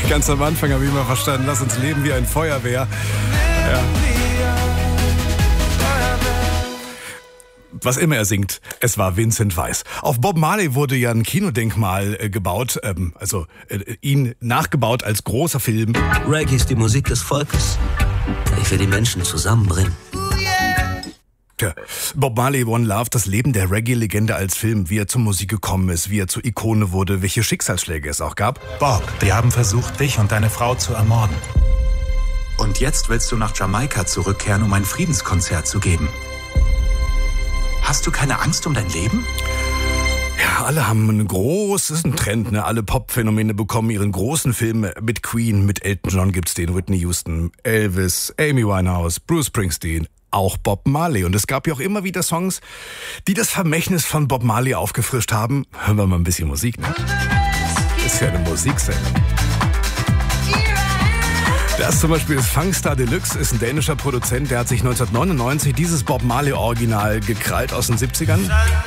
Ganz am Anfang habe ich immer verstanden, lass uns leben wie ein Feuerwehr. Ja. Was immer er singt, es war Vincent Weiss. Auf Bob Marley wurde ja ein Kinodenkmal gebaut, ihn nachgebaut als großer Film. Reggae ist die Musik des Volkes, welche die Menschen zusammenbringt. Tja, Bob Marley, One Love, das Leben der Reggae-Legende als Film, wie er zur Musik gekommen ist, wie er zur Ikone wurde, welche Schicksalsschläge es auch gab. Bob, wir haben versucht, dich und deine Frau zu ermorden. Und jetzt willst du nach Jamaika zurückkehren, um ein Friedenskonzert zu geben. Hast du keine Angst um dein Leben? Ja, alle haben einen großen Trend, ne? Alle Pop-Phänomene bekommen ihren großen Film. Mit Queen, mit Elton John gibt's den, Whitney Houston, Elvis, Amy Winehouse, Bruce Springsteen, auch Bob Marley. Und es gab ja auch immer wieder Songs, die das Vermächtnis von Bob Marley aufgefrischt haben. Hören wir mal ein bisschen Musik, ne? Das ist ja eine Musiksendung. Das zum Beispiel ist Funkstar Deluxe, ist ein dänischer Produzent, der hat sich 1999 dieses Bob Marley Original gekrallt aus den 70ern.